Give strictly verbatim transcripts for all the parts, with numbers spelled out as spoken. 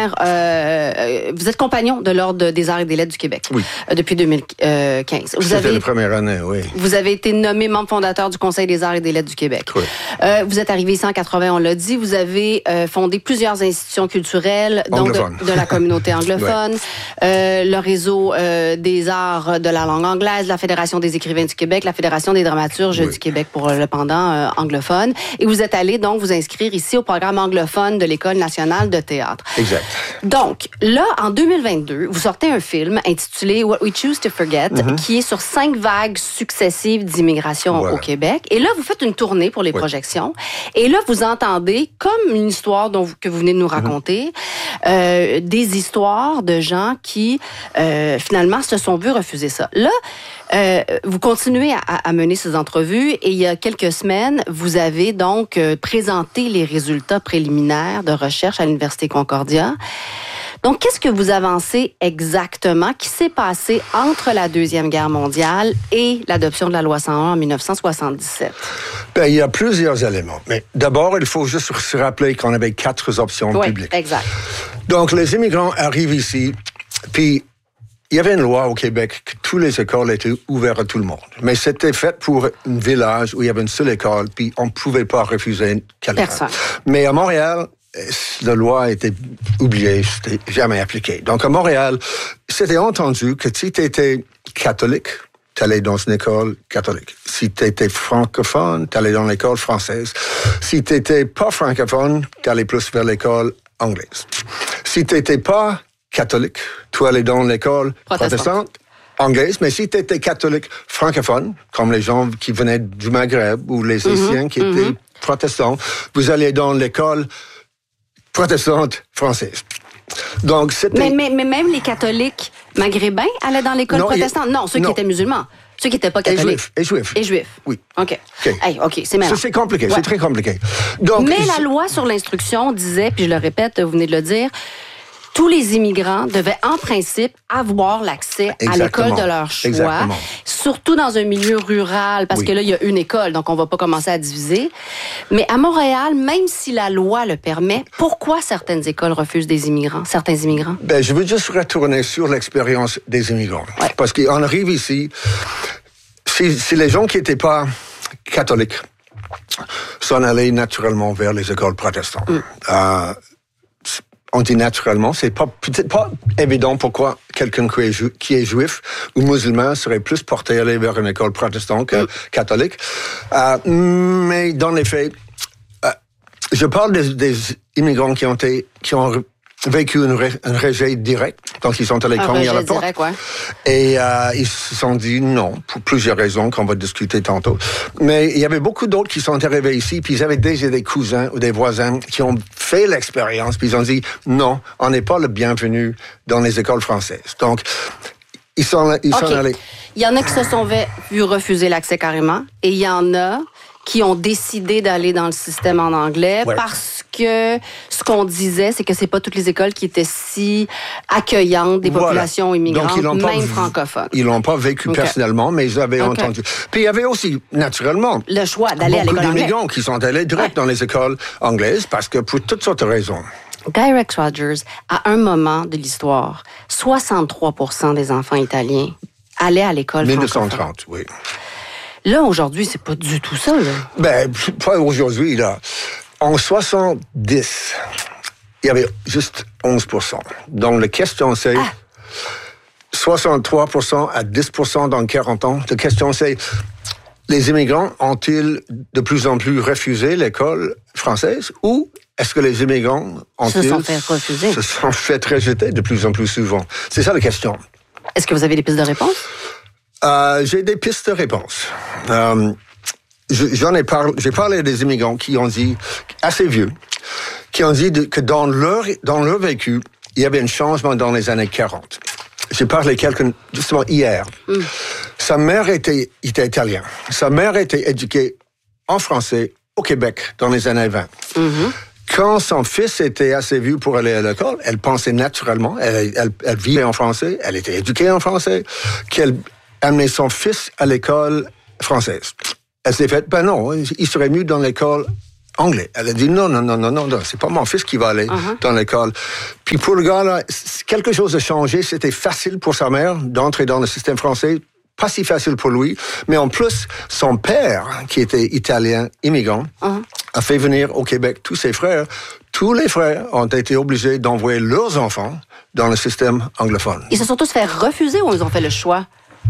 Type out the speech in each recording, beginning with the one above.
maire, euh, vous êtes compagnon de l'Ordre des arts et des lettres du Québec oui. euh, depuis deux mille quinze. Vous C'était avez, la première année, oui. Vous avez été nommé membre fondateur du Conseil des arts et des lettres du Québec. Oui. Euh, vous êtes arrivé ici en quatre-vingts, on l'a dit. Vous avez euh, fondé plusieurs institutions culturelles, dont de, de la communauté anglophone, ouais. euh, le réseau euh, des arts de la langue anglaise, la Fédération des écrivains du Québec, la Fédération des dramaturges oui. du Québec pour le pendant euh, anglophone. Et vous êtes allé donc vous inscrire ici au programme anglophone de l'École nationale de théâtre. Exact. Donc, là, en deux mille vingt-deux, vous sortez un film intitulé What We Choose to Forget, mm-hmm. qui est sur cinq vagues successives d'immigration voilà. au Québec. Et là, vous faites une tournée pour les oui. projections. Et là, vous entendez, comme une histoire dont vous, que vous venez de nous raconter, mm-hmm. euh, des histoires de gens qui, euh, finalement, se sont vus refuser ça. Là, euh, vous continuez à, à mener ces entrevues et il y a quelques semaines, vous avez donc euh, présenté les résultats préliminaires de recherche à l'Université Concordia. Donc, qu'est-ce que vous avancez exactement qui s'est passé entre la Deuxième Guerre mondiale et l'adoption de la loi cent un en dix-neuf cent soixante-dix-sept? Bien, il y a plusieurs éléments. Mais d'abord, il faut juste se rappeler qu'on avait quatre options oui, publiques. Exact. Donc, les immigrants arrivent ici, puis il y avait une loi au Québec que toutes les écoles étaient ouvertes à tout le monde. Mais c'était fait pour un village où il y avait une seule école, puis on ne pouvait pas refuser quelqu'un. Personne. Mais à Montréal, la loi a été oubliée, c'était jamais appliqué. Donc, à Montréal, c'était entendu que si tu étais catholique, tu allais dans une école catholique. Si tu étais francophone, tu allais dans l'école française. Si tu n'étais pas francophone, tu allais plus vers l'école anglaise. Si tu n'étais pas catholique, tu allais dans l'école protestante, anglaise. Mais si tu étais catholique francophone, comme les gens qui venaient du Maghreb ou les Haïtiens mm-hmm. qui étaient mm-hmm. protestants, vous alliez dans l'école protestante française. Donc, c'était... Mais, mais, mais même les catholiques maghrébins allaient dans l'école non, protestante? Non, ceux non. qui étaient musulmans. Ceux qui n'étaient pas catholiques. Et juifs. Et juifs. Et juifs. Oui. OK. OK, hey, okay c'est mélange. C'est compliqué, ouais. c'est très compliqué. Donc, mais je... la loi sur l'instruction disait, puis je le répète, vous venez de le dire, tous les immigrants devaient en principe avoir l'accès Exactement. à l'école de leur choix, Exactement. surtout dans un milieu rural, parce oui. que là, il y a une école, donc on ne va pas commencer à diviser. Mais à Montréal, même si la loi le permet, pourquoi certaines écoles refusent des immigrants, certains immigrants? Ben, je veux juste retourner sur l'expérience des immigrants. Ouais. Parce qu'on arrive ici, si, si les gens qui n'étaient pas catholiques s'en allaient naturellement vers les écoles protestantes. Mm. Euh, On dit naturellement, c'est pas, peut-être pas évident pourquoi quelqu'un qui est, ju- qui est juif ou musulman serait plus porté à aller vers une école protestante que mm. catholique. Euh, mais dans les faits, euh, je parle des, des immigrants qui ont, été, qui ont vécu une re- un rejet direct, donc ils sont allés cogner à la porte. Direct, ouais. Et euh, ils se sont dit non, pour plusieurs raisons qu'on va discuter tantôt. Mais il y avait beaucoup d'autres qui sont arrivés ici, puis ils avaient déjà des cousins ou des voisins qui ont fait l'expérience, puis ils ont dit non, on n'est pas le bienvenu dans les écoles françaises. Donc, ils sont, ils okay. sont allés. Il y en a qui se sont vus refuser l'accès carrément, et il y en a qui ont décidé d'aller dans le système en anglais ouais. parce que ce qu'on disait, c'est que c'est pas toutes les écoles qui étaient si accueillantes des voilà. populations immigrantes, même pas, francophones. Ils l'ont pas vécu okay. personnellement, mais ils avaient okay. entendu. Puis il y avait aussi, naturellement, le choix d'aller à l'école anglaise. Beaucoup d'immigrants qui sont allés direct ouais. dans les écoles anglaises parce que pour toutes sortes de raisons. Guy Rex Rogers, à un moment de l'histoire, soixante-trois pour cent des enfants italiens allaient à l'école dix-neuf cent trente, oui. Là, aujourd'hui, c'est pas du tout ça, là. Ben, pas aujourd'hui, là. En soixante-dix, il y avait juste onze pour cent. Donc, la question, c'est ah. soixante-trois pour cent à dix pour cent dans quarante ans. La question, c'est les immigrants ont-ils de plus en plus refusé l'école française ou est-ce que les immigrants ont-ils se sont fait refuser? Se sont fait rejeter de plus en plus souvent? C'est ça la question. Est-ce que vous avez des pistes de réponse? Euh, j'ai des pistes de réponse. Euh, j'en ai parlé, j'ai parlé à des immigrants qui ont dit, assez vieux, qui ont dit de, que dans leur, dans leur vécu, il y avait un changement dans les années quarante. J'ai parlé à quelqu'un, justement, hier. Mm. Sa mère était, était italienne. Sa mère était éduquée en français au Québec dans les années vingt. Mm-hmm. Quand son fils était assez vieux pour aller à l'école, elle pensait naturellement, elle, elle, elle vivait en français, elle était éduquée en français, qu'elle amenait son fils à l'école française. Elle s'est faite, ben non, il serait mieux dans l'école anglais. Elle a dit non, non, non, non, non, non, c'est pas mon fils qui va aller uh-huh. dans l'école. Puis pour le gars, là, quelque chose a changé. C'était facile pour sa mère d'entrer dans le système français. Pas si facile pour lui. Mais en plus, son père, qui était italien, immigrant, uh-huh. a fait venir au Québec tous ses frères. Tous les frères ont été obligés d'envoyer leurs enfants dans le système anglophone. Ils se sont tous fait refuser ou ils ont fait le choix?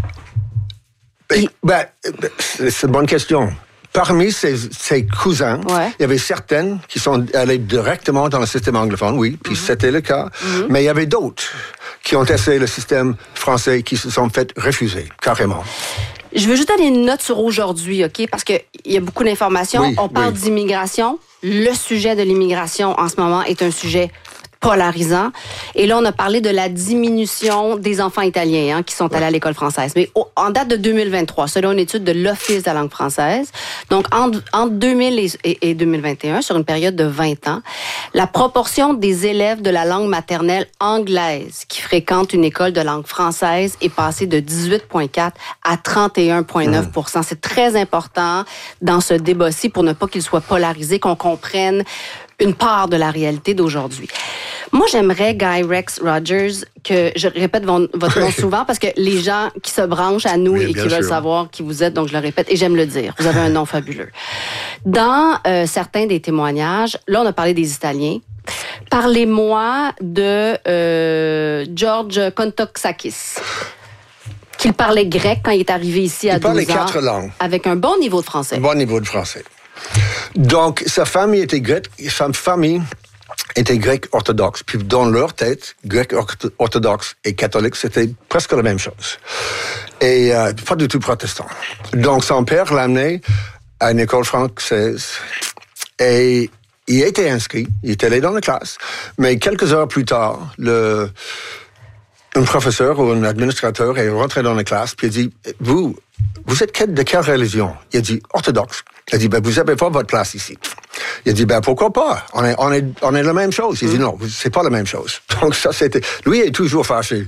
Ben, ben, c'est une bonne question. Parmi ses, ses cousins, ouais. il y avait certaines qui sont allées directement dans le système anglophone, oui, puis mm-hmm. c'était le cas. Mm-hmm. Mais il y avait d'autres qui ont essayé le système français qui se sont fait refuser, carrément. Je veux juste donner une note sur aujourd'hui, OK? Parce qu'il y a beaucoup d'informations. Oui, On parle oui. d'immigration. Le sujet de l'immigration en ce moment est un sujet polarisant. Et là, on a parlé de la diminution des enfants italiens hein, qui sont ouais. allés à l'école française. Mais au, en date de deux mille vingt-trois, selon une étude de l'Office de la langue française, donc entre, entre deux mille et, et, et deux mille vingt et un, sur une période de vingt ans, la proportion des élèves de la langue maternelle anglaise qui fréquentent une école de langue française est passée de dix-huit virgule quatre à trente et un virgule neuf pour cent. Mmh. C'est très important dans ce débat-ci pour ne pas qu'il soit polarisé, qu'on comprenne une part de la réalité d'aujourd'hui. Moi, j'aimerais, Guy Rex Rogers, que je répète votre nom souvent parce que les gens qui se branchent à nous oui, et qui sûr. veulent savoir qui vous êtes, donc je le répète, et j'aime le dire, vous avez un nom fabuleux. Dans euh, certains des témoignages, là, on a parlé des Italiens. Parlez-moi de euh, George Kontoxakis, qu'il parlait grec quand il est arrivé ici à douze ans. Il parlait quatre langues. Avec un bon niveau de français. Un bon niveau de français. Donc, sa famille était grecque, sa famille était grecque orthodoxe. Puis dans leur tête, grec orthodoxe et catholique, c'était presque la même chose. Et euh, pas du tout protestant. Donc, son père l'a amené à une école française et il était inscrit, il était allé dans la classe. Mais quelques heures plus tard, le, un professeur ou un administrateur est rentré dans la classe puis il a dit, vous, vous êtes de quelle religion? Il a dit, orthodoxe. Il a dit, ben, vous n'avez pas votre place ici. Il a dit, ben, pourquoi pas? On est, on est, on est la même chose. Il a dit, non, c'est pas la même chose. Donc, ça, c'était, lui est toujours fâché.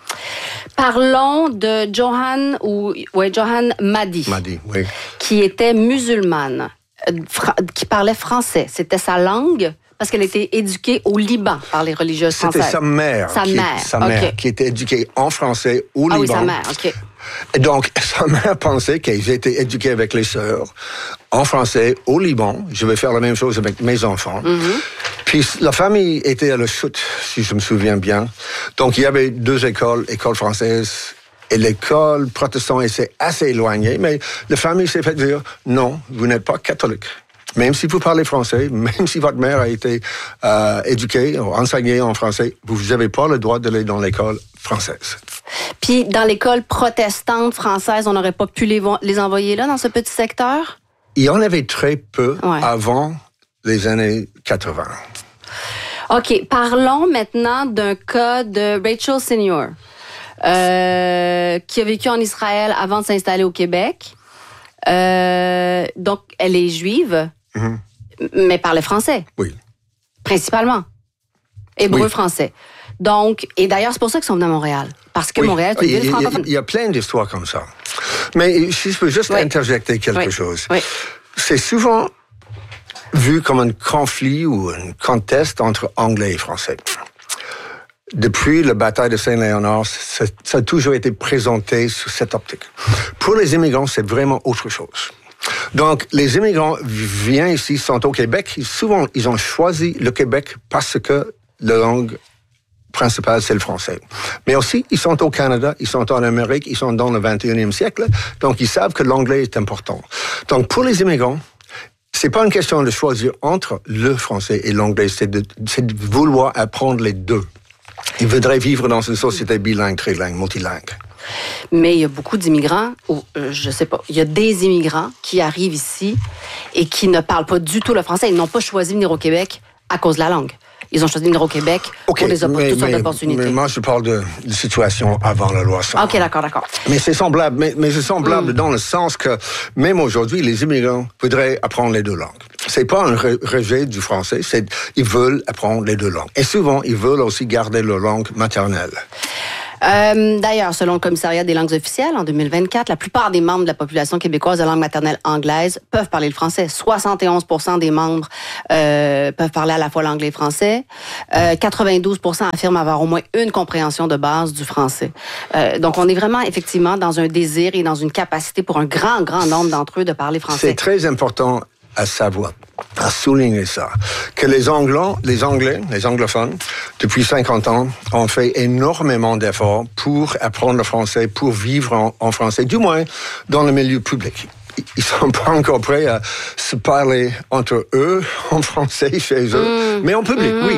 Parlons de Johan, ou, ouais, Johan Madi. Madi, oui. Qui était musulmane, fra- qui parlait français. C'était sa langue. Parce qu'elle était éduquée au Liban par les religieuses françaises. C'était sa mère. Sa qui, mère, Sa mère, okay. qui était éduquée en français au ah Liban. Ah oui, sa mère, OK. Et donc, sa mère pensait qu'ils étaient éduqués avec les sœurs en français au Liban. Je vais faire la même chose avec mes enfants. Mm-hmm. Puis la famille était à la chute, si je me souviens bien. Donc, il y avait deux écoles, école française et l'école protestante était assez éloignée. Mais la famille s'est fait dire, non, vous n'êtes pas catholique. Même si vous parlez français, même si votre mère a été euh, éduquée ou enseignée en français, vous n'avez pas le droit d'aller dans l'école française. Puis, dans l'école protestante française, on n'aurait pas pu les, les envoyer là, dans ce petit secteur? Il y en avait très peu ouais. avant les années quatre-vingts. OK. Parlons maintenant d'un cas de Rachel Senior, euh, qui a vécu en Israël avant de s'installer au Québec. Euh, donc, elle est juive, mm-hmm. mais parlait français. Oui. Principalement. Hébreu-français. Oui. Donc, et d'ailleurs, c'est pour ça qu'ils sont venus à Montréal. Parce que oui. Montréal, c'est une ville francophone. Il y a plein d'histoires comme ça. Mais si je peux juste oui. interjecter quelque oui. chose. Oui. C'est souvent vu comme un conflit ou un contest entre anglais et français. Depuis la bataille de Saint-Léonard, ça, ça a toujours été présenté sous cette optique. Pour les immigrants, c'est vraiment autre chose. Donc, les immigrants viennent ici, sont au Québec. Souvent, ils ont choisi le Québec parce que la langue principale, c'est le français. Mais aussi, ils sont au Canada, ils sont en Amérique, ils sont dans le vingt et unième siècle. Donc, ils savent que l'anglais est important. Donc, pour les immigrants, c'est pas une question de choisir entre le français et l'anglais, c'est de, c'est de vouloir apprendre les deux. Ils voudraient vivre dans une société bilingue, trilingue, multilingue. Mais il y a beaucoup d'immigrants, ou euh, je sais pas, il y a des immigrants qui arrivent ici et qui ne parlent pas du tout le français. Ils n'ont pas choisi de venir au Québec à cause de la langue. Ils ont choisi de venir au Québec okay, pour des opp- mais, toutes sortes mais, d'opportunités. Mais moi, je parle de, de situation avant la loi cent. OK, d'accord, d'accord. Mais c'est semblable, mais, mais c'est semblable mm. dans le sens que même aujourd'hui, les immigrants voudraient apprendre les deux langues. C'est pas un re- rejet du français, c'est ils veulent apprendre les deux langues. Et souvent, ils veulent aussi garder leur langue maternelle. Euh, d'ailleurs, selon le Commissariat des langues officielles, en deux mille vingt-quatre, la plupart des membres de la population québécoise de langue maternelle anglaise peuvent parler le français. soixante et onze pour cent des membres euh, peuvent parler à la fois l'anglais et le français. Euh, quatre-vingt-douze pour cent affirment avoir au moins une compréhension de base du français. Euh, donc, on est vraiment, effectivement, dans un désir et dans une capacité pour un grand, grand nombre d'entre eux de parler français. C'est très important à savoir, à souligner ça, que les Anglo, les Anglais, les anglophones, depuis cinquante ans, ont fait énormément d'efforts pour apprendre le français, pour vivre en, en français, du moins dans le milieu public. Ils sont pas encore prêts à se parler entre eux en français chez eux, mmh. mais en public, mmh. oui.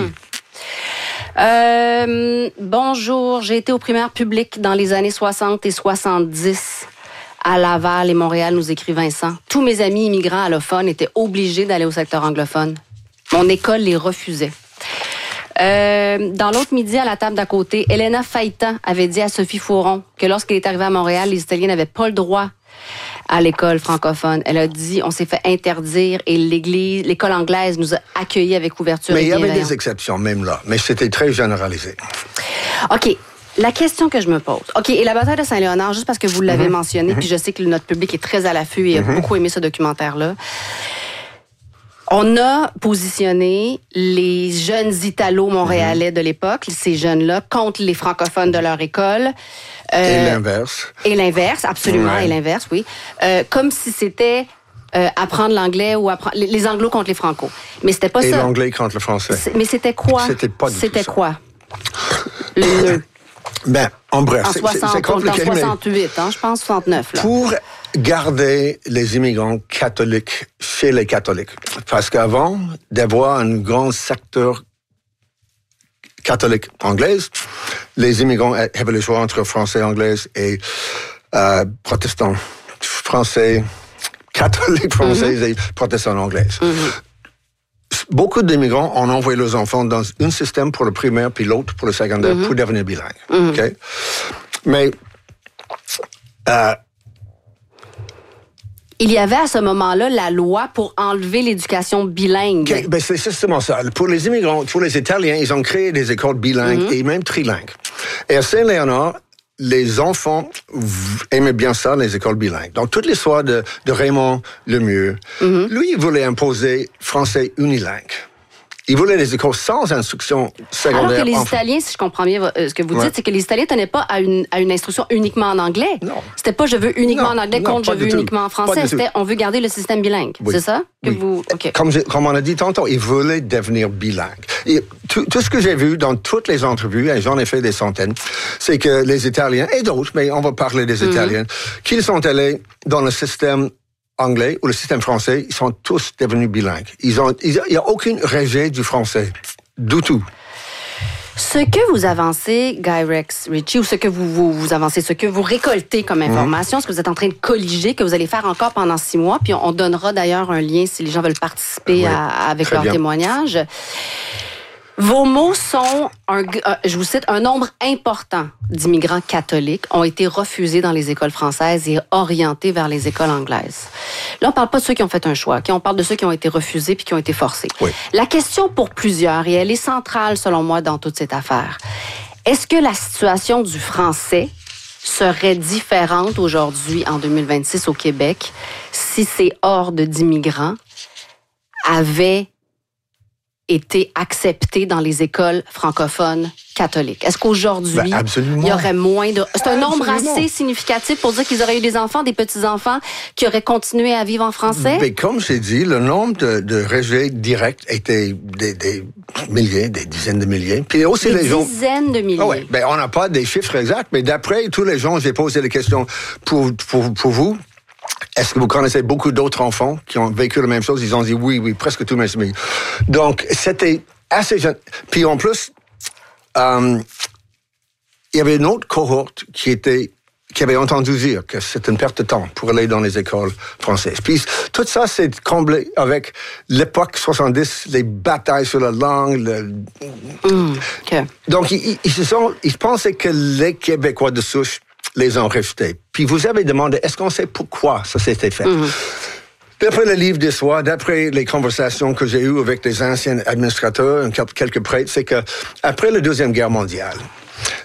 Euh, bonjour, j'ai été au primaire public dans les années soixante et soixante-dix. À Laval et Montréal, nous écrit Vincent. Tous mes amis immigrants allophones étaient obligés d'aller au secteur anglophone. Mon école les refusait. Euh, dans l'autre midi, à la table d'à côté, Elena Faïta avait dit à Sophie Fauron que lorsqu'elle est arrivée à Montréal, les Italiens n'avaient pas le droit à l'école francophone. Elle a dit, on s'est fait interdire et l'église, l'école anglaise nous a accueillis avec ouverture mais et bienveillance. Mais il y avait des exceptions, même là. Mais c'était très généralisé. OK. La question que je me pose. OK, et la bataille de Saint-Léonard, juste parce que vous l'avez mm-hmm. mentionné, mm-hmm. puis je sais que notre public est très à l'affût et mm-hmm. a beaucoup aimé ce documentaire-là. On a positionné les jeunes Italo-Montréalais mm-hmm. de l'époque, ces jeunes-là, contre les francophones de leur école. Euh, et l'inverse. Et l'inverse, absolument, ouais. et l'inverse, oui. Euh, comme si c'était euh, apprendre l'anglais ou apprendre les, les anglos contre les franco. Mais c'était pas et ça. Et l'anglais contre le français. C'est, mais c'était quoi? C'était pas du C'était tout quoi? Le nœud. Ben, en bref, en c'est, soixante, c'est compliqué. En soixante-huit, hein, je pense soixante-neuf. Là. Pour garder les immigrants catholiques chez les catholiques, parce qu'avant d'avoir un grand secteur catholique anglais, les immigrants avaient le choix entre français anglais et euh, protestants français, catholiques français mm-hmm. et protestants anglais. Mm-hmm. Beaucoup d'immigrants ont envoyé leurs enfants dans un système pour le primaire, puis l'autre pour le secondaire, mm-hmm. pour devenir bilingue. Mm-hmm. Okay? Mais euh, il y avait à ce moment-là la loi pour enlever l'éducation bilingue. Okay, ben c'est justement ça. Pour les immigrants, pour les Italiens, ils ont créé des écoles bilingues mm-hmm. et même trilingues. Et à Saint-Léonard, les enfants aimaient bien ça, les écoles bilingues. Donc, toute l'histoire de, de Raymond Lemieux, mm-hmm. lui, il voulait imposer français unilingue. Il voulait des écoles sans instruction secondaire. Alors que les en... Italiens, si je comprends bien ce que vous dites, ouais. c'est que les Italiens tenaient pas à une, à une instruction uniquement en anglais. Non. C'était pas je veux uniquement non, en anglais non, contre je veux uniquement en français. C'était on veut garder le système bilingue. Oui. C'est ça que oui. vous. Okay. Comme, je, comme on a dit tantôt, ils voulaient devenir bilingues. Et tout, tout ce que j'ai vu dans toutes les entrevues, et j'en ai fait des centaines, c'est que les Italiens et d'autres, mais on va parler des mm-hmm. Italiens, qu'ils sont allés dans le système anglais ou le système français, ils sont tous devenus bilingues. Ils ont, il n'y a aucune rejet du français, du tout. Ce que vous avancez, Guy Rex Ritchie, ou ce que vous, vous, vous avancez, ce que vous récoltez comme information, mmh. ce que vous êtes en train de colliger, que vous allez faire encore pendant six mois, puis on, on donnera d'ailleurs un lien si les gens veulent participer oui, à, avec leur bien. témoignage. Vos mots sont, un, je vous cite, un nombre important d'immigrants catholiques ont été refusés dans les écoles françaises et orientés vers les écoles anglaises. Là, on parle pas de ceux qui ont fait un choix, on parle de ceux qui ont été refusés puis qui ont été forcés. Oui. La question pour plusieurs, et elle est centrale selon moi dans toute cette affaire, est-ce que la situation du français serait différente aujourd'hui, en deux mille vingt-six, au Québec, si ces hordes d'immigrants avaient été accepté dans les écoles francophones catholiques? Est-ce qu'aujourd'hui, ben, il y aurait moins de... C'est un nombre absolument. assez significatif pour dire qu'ils auraient eu des enfants, des petits-enfants qui auraient continué à vivre en français? Mais comme j'ai dit, le nombre de, de rejets directs était des, des milliers, des dizaines de milliers. Puis aussi des les gens... dizaines de milliers. Ah ouais, ben, on n'a pas des chiffres exacts, mais d'après tous les gens, j'ai posé les questions pour, pour, pour vous. Est-ce que vous connaissez beaucoup d'autres enfants qui ont vécu la même chose? Ils ont dit oui, oui, presque tous mes amis. Donc, c'était assez jeune. Puis en plus, euh, il y avait une autre cohorte qui était, qui avait entendu dire que c'est une perte de temps pour aller dans les écoles françaises. Puis tout ça, c'est comblé avec l'époque soixante-dix, les batailles sur la langue. Le... Mmh, okay. Donc, ils, ils se sont, ils pensaient que les Québécois de souche les ont rejetés. Puis vous avez demandé, est-ce qu'on sait pourquoi ça s'était fait? Mm-hmm. D'après le livre d'histoire, d'après les conversations que j'ai eues avec les anciens administrateurs, quelques prêtres, c'est que après la Deuxième Guerre mondiale,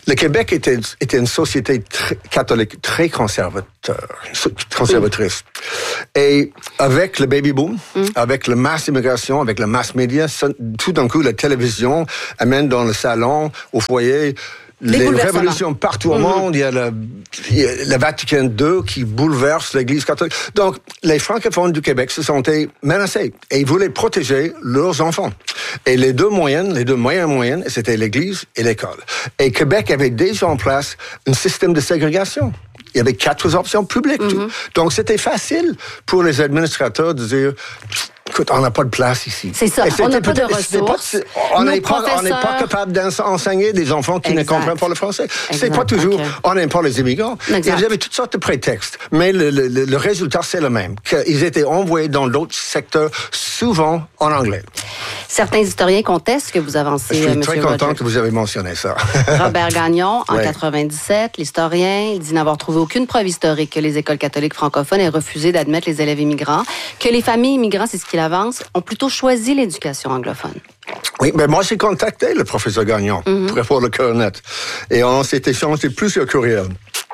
le Québec était, était une société très, catholique très conservateur, conservatrice. Mm. Et avec le baby boom, mm. avec le mass immigration, avec le mass média, tout d'un coup, la télévision amène dans le salon, au foyer, les révolutions partout au mm-hmm. monde. Il y a le, il y a le Vatican deux qui bouleverse l'Église catholique. Donc, les francophones du Québec se sentaient menacés et ils voulaient protéger leurs enfants. Et les deux moyennes, les deux moyennes moyennes, c'était l'Église et l'école. Et Québec avait déjà en place un système de ségrégation. Il y avait quatre options publiques. Mm-hmm. Donc, c'était facile pour les administrateurs de dire... Écoute, on n'a pas de place ici. C'est ça, on n'a pas de ressources. Pas, on n'est pas, pas capable d'enseigner des enfants qui exact. Ne comprennent pas le français. Exact. C'est pas toujours, okay. on n'aime pas les immigrants. Exact. Ils avaient toutes sortes de prétextes. Mais le, le, le résultat, c'est le même. Qu'ils étaient envoyés dans d'autres secteurs, souvent en anglais. Certains historiens contestent ce que vous avancez, M. Je suis M. très content Rogers. Que vous avez mentionné ça. Robert Gagnon, en ouais. quatre-vingt-dix-sept, l'historien, il dit n'avoir trouvé aucune preuve historique que les écoles catholiques francophones aient refusé d'admettre les élèves immigrants, que les familles immigrants, c'est ce qu'il avance, ont plutôt choisi l'éducation anglophone. Oui, mais moi, j'ai contacté le professeur Gagnon mm-hmm. pour avoir le cœur net. Et on s'est échangé plusieurs courriels.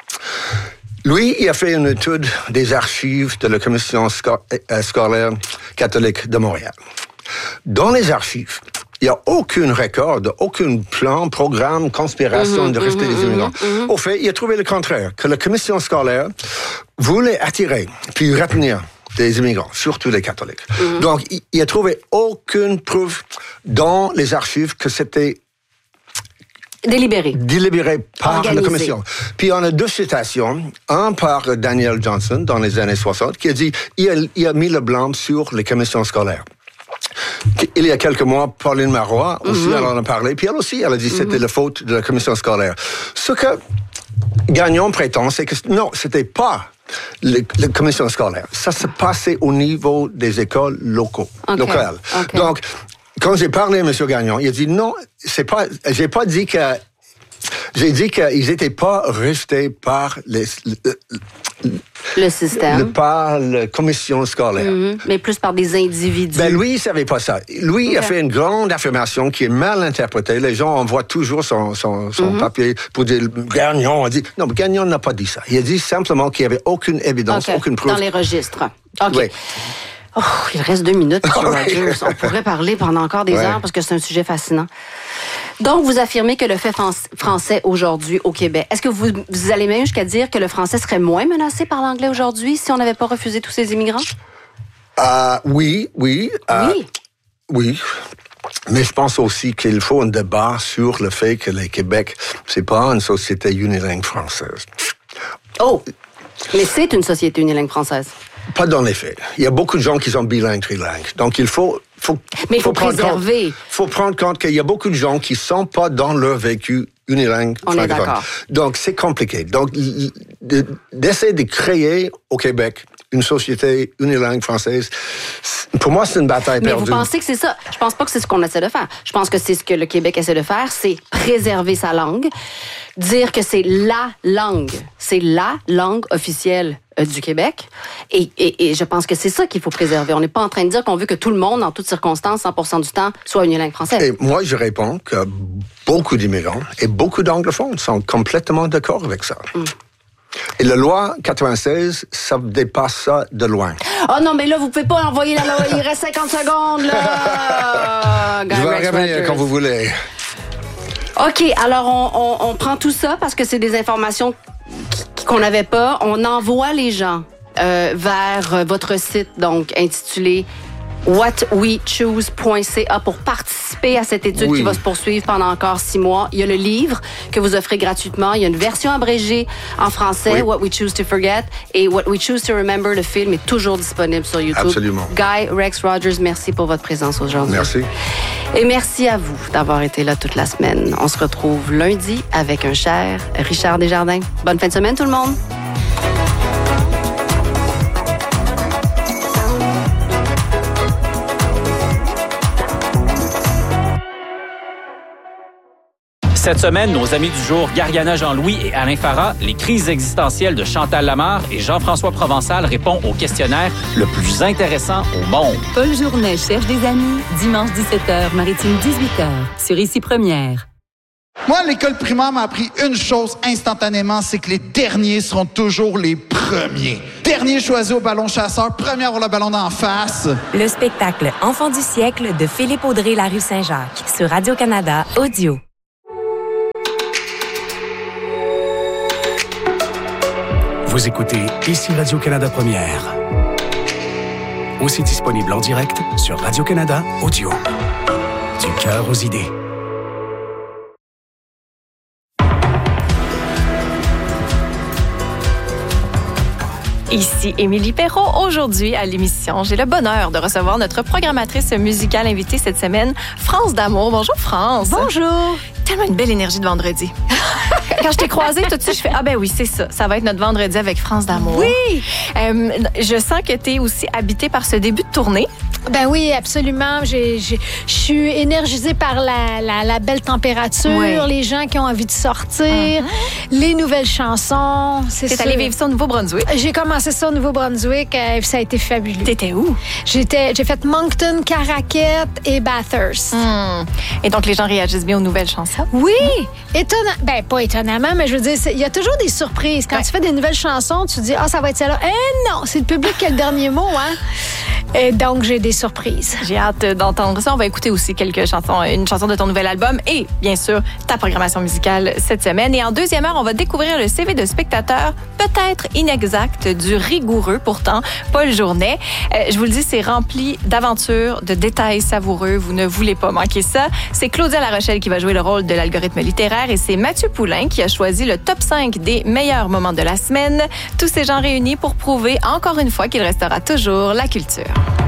Lui, il a fait une étude des archives de la Commission scolaire catholique de Montréal. Dans les archives, il n'y a aucun record, aucun plan, programme, conspiration mm-hmm, de rester mm-hmm, des immigrants. Mm-hmm. Au fait, il a trouvé le contraire, que la commission scolaire voulait attirer puis retenir des immigrants, surtout les catholiques. Mm-hmm. Donc, il, il a trouvé aucune preuve dans les archives que c'était Délibéré. Délibéré par Organisé. La commission. Puis on a deux citations, un par Daniel Johnson dans les années soixante, qui a dit il a, il a mis le blâme sur les commissions scolaires. Il y a quelques mois, Pauline Marois aussi, mm-hmm. elle en a parlé, puis elle aussi, elle a dit que c'était mm-hmm. la faute de la commission scolaire. Ce que Gagnon prétend, c'est que non, c'était pas la commission scolaire. Ça se passait au niveau des écoles locaux, okay. locales. Okay. Donc, quand j'ai parlé à M. Gagnon, il a dit non, c'est pas, j'ai pas dit que, j'ai dit qu'ils étaient pas restés par les, le, le système. Le, par la commission scolaire. Mm-hmm. Mais plus par des individus. Ben, lui, il savait pas ça. Lui, okay. il a fait une grande affirmation qui est mal interprétée. Les gens envoient toujours son, son, son mm-hmm. papier pour dire Gagnon a dit. Non, mais Gagnon n'a pas dit ça. Il a dit simplement qu'il n'y avait aucune évidence, okay. aucune preuve. Dans les registres. OK. Oui. Oh, il reste deux minutes, M. Rogers. On pourrait parler pendant encore des ouais. heures parce que c'est un sujet fascinant. Donc, vous affirmez que le fait français aujourd'hui au Québec, est-ce que vous, vous allez même jusqu'à dire que le français serait moins menacé par l'anglais aujourd'hui si on n'avait pas refusé tous ces immigrants? Euh, oui, oui. Euh, oui. Oui. Mais je pense aussi qu'il faut un débat sur le fait que le Québec, c'est pas une société unilingue française. Oh! Mais c'est une société unilingue française. Pas dans les faits. Il y a beaucoup de gens qui sont bilingues, trilingues. Donc, il faut... faut Mais il faut, faut préserver. Il faut prendre compte qu'il y a beaucoup de gens qui ne sont pas dans leur vécu unilingue. On est d'accord. Donc, c'est compliqué. Donc, de, d'essayer de créer au Québec une société unilingue française, pour moi, c'est une bataille Mais perdue. Mais vous pensez que c'est ça? Je pense pas que c'est ce qu'on essaie de faire. Je pense que c'est ce que le Québec essaie de faire, c'est préserver sa langue, dire que c'est la langue, c'est la langue officielle euh, du Québec. Et, et, et je pense que c'est ça qu'il faut préserver. On n'est pas en train de dire qu'on veut que tout le monde, en toutes circonstances, cent pour cent du temps, soit unilingue française. Et moi, je réponds que beaucoup d'immigrants et beaucoup d'anglophones sont complètement d'accord avec ça. Mm. Et la loi quatre-vingt-seize, ça dépasse ça de loin. Oh non, mais là, vous pouvez pas envoyer la loi. Il reste cinquante secondes, là. Je vais revenir quand vous voulez. OK, alors on, on, on prend tout ça parce que c'est des informations qu'on n'avait pas. On envoie les gens euh, vers votre site, donc, intitulé what we choose point c a pour participer à cette étude oui. qui va se poursuivre pendant encore six mois. Il y a le livre que vous offrez gratuitement. Il y a une version abrégée en français, oui. What we choose to forget, et What we choose to remember. Le film est toujours disponible sur YouTube. Absolument. Guy Rex Rogers, merci pour votre présence aujourd'hui. Merci. Et merci à vous d'avoir été là toute la semaine. On se retrouve lundi avec un cher Richard Desjardins. Bonne fin de semaine tout le monde. Cette semaine, nos amis du jour, Gariana Jean-Louis et Alain Farah, les crises existentielles de Chantal Lamarre et Jean-François Provençal répondent au questionnaire le plus intéressant au monde. Paul Journet cherche des amis, dimanche dix-sept heures, Maritime dix-huit heures, sur Ici Première. Moi, l'école primaire m'a appris une chose instantanément, c'est que les derniers seront toujours les premiers. Dernier choisi au ballon chasseur, premier à avoir le ballon d'en face. Le spectacle Enfant du siècle de Philippe Audrey, La Rue Saint-Jacques, sur Radio-Canada Audio. Vous écoutez ici Radio-Canada Première. Aussi disponible en direct sur Radio-Canada Audio. Du cœur aux idées. Ici Émilie Perrault. Aujourd'hui, à l'émission, j'ai le bonheur de recevoir notre programmatrice musicale invitée cette semaine, France D'Amour. Bonjour, France. Bonjour. Tellement une belle énergie de vendredi. Quand je t'ai croisée, tout de suite, je fais « Ah ben oui, c'est ça. Ça va être notre vendredi avec France D'Amour. » Oui! Euh, je sens que tu es aussi habitée par ce début de tournée. Ben oui, absolument. Je suis énergisée par la, la, la belle température, oui. Les gens qui ont envie de sortir, uh-huh. Les nouvelles chansons. C'est T'es allée vivre ça au Nouveau-Brunswick? J'ai commencé ça au Nouveau-Brunswick. Euh, ça a été fabuleux. T'étais où? J'étais, j'ai fait Moncton, Caraquet et Bathurst. Hum. Et donc, les gens réagissent bien aux nouvelles chansons? Oui! Étonnant. Ben, pas étonnamment, mais je veux dire, il y a toujours des surprises. Quand ouais. tu fais des nouvelles chansons, tu te dis « Ah, ça va être celle-là. » Eh non! C'est le public qui a le dernier mot, hein? Et donc, j'ai des surprises. J'ai hâte d'entendre ça. On va écouter aussi quelques chansons, une chanson de ton nouvel album et, bien sûr, ta programmation musicale cette semaine. Et en deuxième heure, on va découvrir le C V de spectateur, peut-être inexact, du rigoureux, pourtant, Paul Journet. Euh, je vous le dis, c'est rempli d'aventures, de détails savoureux. Vous ne voulez pas manquer ça. C'est Claudia Larochelle qui va jouer le rôle de l'algorithme littéraire et c'est Mathieu Poulain qui a choisi le top cinq des meilleurs moments de la semaine. Tous ces gens réunis pour prouver encore une fois qu'il restera toujours la culture.